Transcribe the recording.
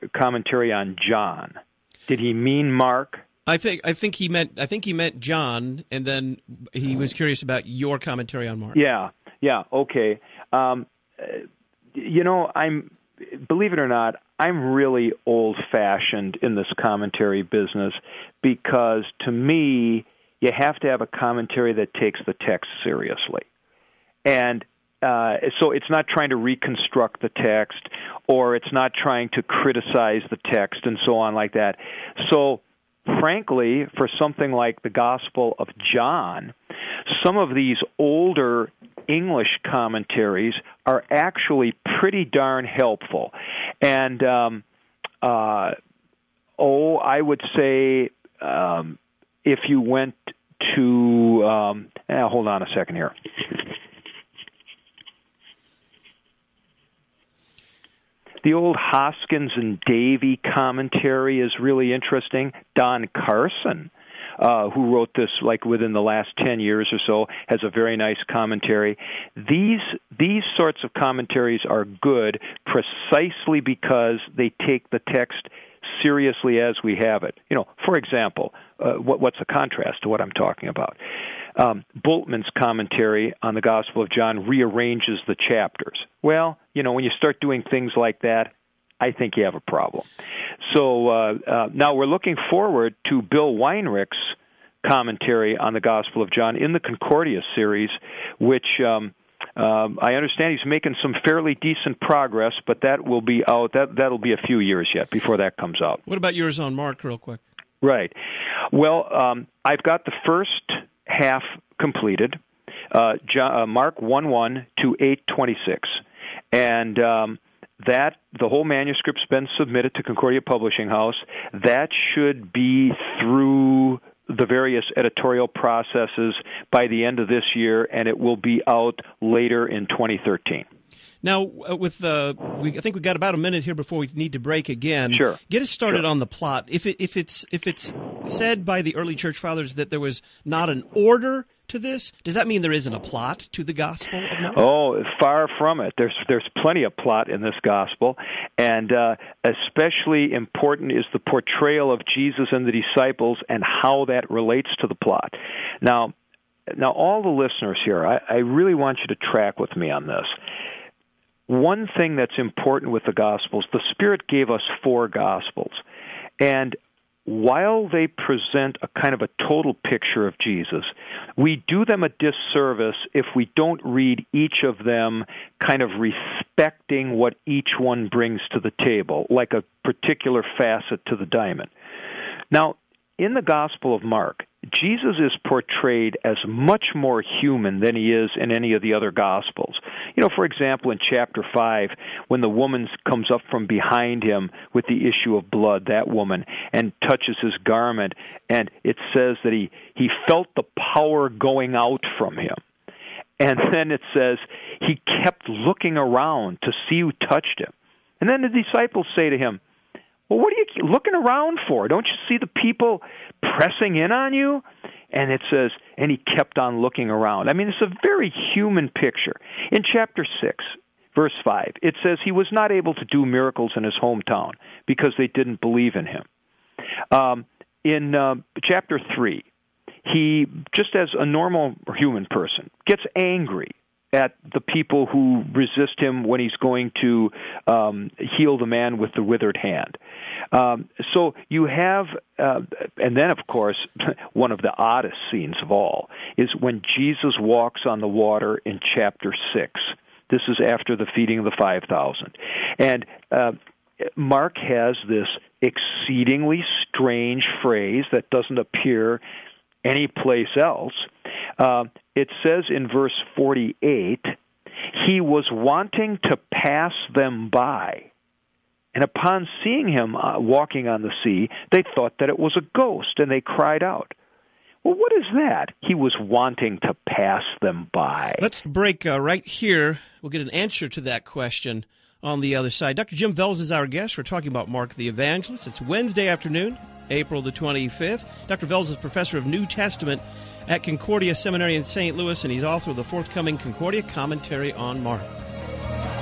commentary on John. Did he mean Mark? I think he meant John, and then he was curious about your commentary on Mark. Yeah, okay. Believe it or not, I'm really old-fashioned in this commentary business because, to me, you have to have a commentary that takes the text seriously. And so it's not trying to reconstruct the text, or it's not trying to criticize the text and so on like that. So, frankly, for something like the Gospel of John, some of these older English commentaries are actually pretty darn helpful. And, I would say if you went to, hold on a second here. The old Hoskins and Davy commentary is really interesting. Don Carson, who wrote this like within the last 10 years or so, has a very nice commentary. These sorts of commentaries are good precisely because they take the text seriously as we have it. For example, what's a contrast to what I'm talking about? Bultmann's commentary on the Gospel of John rearranges the chapters. Well, when you start doing things like that, I think you have a problem. So now we're looking forward to Bill Weinrich's commentary on the Gospel of John in the Concordia series, which I understand he's making some fairly decent progress, but that will be out. That'll be a few years yet before that comes out. What about yours on Mark, real quick? Right. Well, I've got the first half completed, Mark 1:1 to 8:26, and that the whole manuscript's been submitted to Concordia Publishing House. That should be through the various editorial processes by the end of this year, and it will be out later in 2013. Now, I think we've got about a minute here before we need to break again. Sure. Get us started on the plot. If it's said by the early church fathers that there was not an order to this, does that mean there isn't a plot to the Gospel of Mark? Oh, far from it. There's plenty of plot in this Gospel, and especially important is the portrayal of Jesus and the disciples and how that relates to the plot. Now all the listeners here, I really want you to track with me on this. One thing that's important with the Gospels, the Spirit gave us 4 Gospels, and while they present a kind of a total picture of Jesus, we do them a disservice if we don't read each of them kind of respecting what each one brings to the table, like a particular facet to the diamond. Now, in the Gospel of Mark, Jesus is portrayed as much more human than he is in any of the other Gospels. For example, in chapter 5, when the woman comes up from behind him with the issue of blood, that woman, and touches his garment, and it says that he felt the power going out from him. And then it says he kept looking around to see who touched him. And then the disciples say to him, well, what are you looking around for? Don't you see the people pressing in on you? And it says, and he kept on looking around. I mean, it's a very human picture. In chapter 6, verse 5, it says he was not able to do miracles in his hometown because they didn't believe in him. In chapter 3, he, just as a normal human person, gets angry at the people who resist him when he's going to heal the man with the withered hand. So you have, and then, of course, one of the oddest scenes of all is when Jesus walks on the water in chapter 6. This is after the feeding of the 5,000. And Mark has this exceedingly strange phrase that doesn't appear anyplace else. It says in verse 48, he was wanting to pass them by. And upon seeing him walking on the sea, they thought that it was a ghost, and they cried out. Well, what is that? He was wanting to pass them by. Let's break right here. We'll get an answer to that question on the other side. Dr. Jim Vels is our guest. We're talking about Mark the Evangelist. It's Wednesday afternoon, April the 25th. Dr. Vels is professor of New Testament at Concordia Seminary in St. Louis, and he's author of the forthcoming Concordia Commentary on Mark.